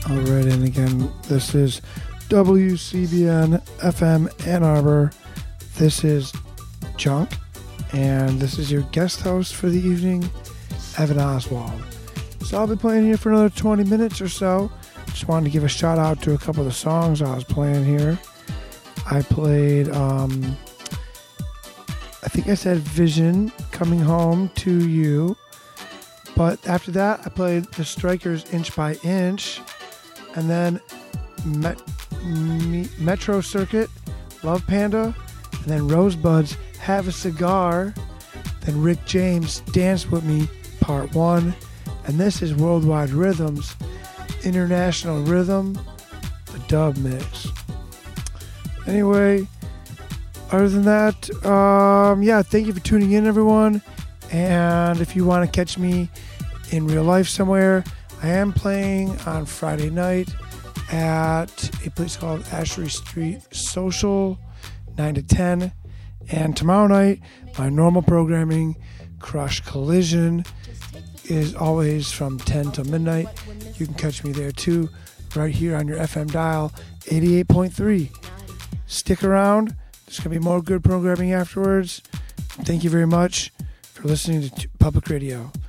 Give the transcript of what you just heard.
All right, and again, this is WCBN FM Ann Arbor. This is Junk, and this is your guest host for the evening, Evan Oswald. So I'll be playing here for another 20 minutes or so. Just wanted to give a shout out to a couple of the songs I was playing here. I played, I think I said Vision, Coming Home to You. But after that, I played the Strikers Inch by Inch. And then Metro Circuit, Love Panda, and then Rosebuds, Have a Cigar, then Rick James, Dance With Me, Part 1, and this is Worldwide Rhythms, International Rhythm, the dub mix. Anyway, other than that, thank you for tuning in, everyone, and if you want to catch me in real life somewhere, I am playing on Friday night at a place called Ashery Street Social, 9 to 10. And tomorrow night, my normal programming, Crush Collision, is always from 10 till midnight. You can catch me there too, right here on your FM dial, 88.3. Stick around. There's going to be more good programming afterwards. Thank you very much for listening to Public Radio.